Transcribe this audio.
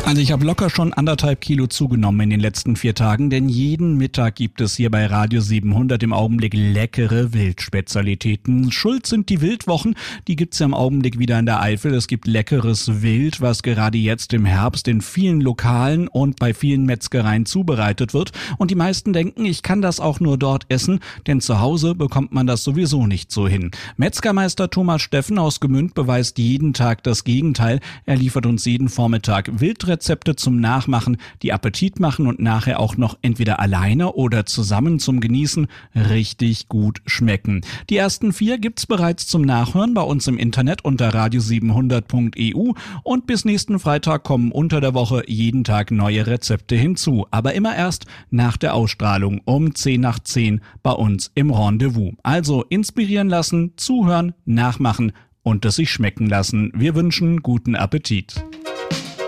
Also ich habe locker schon 1,5 Kilo zugenommen in den letzten 4 Tagen, denn jeden Mittag gibt es hier bei Radio 700 im Augenblick leckere Wildspezialitäten. Schuld sind die Wildwochen, die gibt's ja im Augenblick wieder in der Eifel. Es gibt leckeres Wild, was gerade jetzt im Herbst in vielen Lokalen und bei vielen Metzgereien zubereitet wird. Und die meisten denken, ich kann das auch nur dort essen, denn zu Hause bekommt man das sowieso nicht so hin. Metzgermeister Thomas Steffen aus Gmünd beweist jeden Tag das Gegenteil. Er liefert uns jeden Vormittag Wildrezepte zum Nachmachen, die Appetit machen und nachher auch noch entweder alleine oder zusammen zum Genießen richtig gut schmecken. Die ersten 4 gibt's bereits zum Nachhören bei uns im Internet unter radio700.eu und bis nächsten Freitag kommen unter der Woche jeden Tag neue Rezepte hinzu. Aber immer erst nach der Ausstrahlung um 10 nach 10 bei uns im Rendezvous. Also inspirieren lassen, zuhören, nachmachen und es sich schmecken lassen. Wir wünschen guten Appetit.